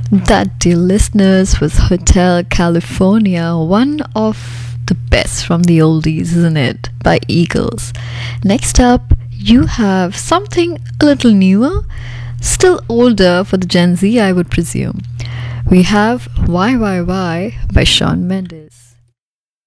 That, dear listeners, was Hotel California, one of the best from the oldies, isn't it? By Eagles. Next up, you have something a little newer, still older for the Gen Z, I would presume. We have Why by Shawn Mendes.